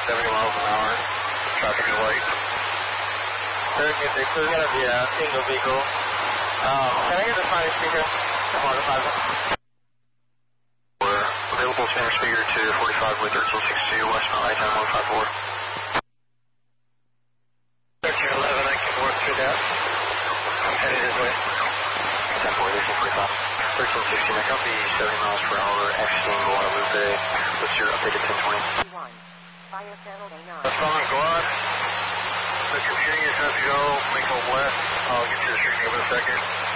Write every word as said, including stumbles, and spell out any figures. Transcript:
seventy miles an hour. Traffic is light. Very good. They clear out of the uh, single vehicle. Um, can I get the Spanish speaker? Hold on, five. We're available Spanish speaker to forty-five with thirteen sixty-two, Westbound I ten one five four. thirteen eleven, I can work through that. I'm headed this way. ten four, thirteen forty-five. thirteen sixty, I copy seventy miles per hour, exiting Guadalupe. What's your updated ten twenty? What's going on, Guad? The computing is set to go, make a left. I'll get you the street in a second.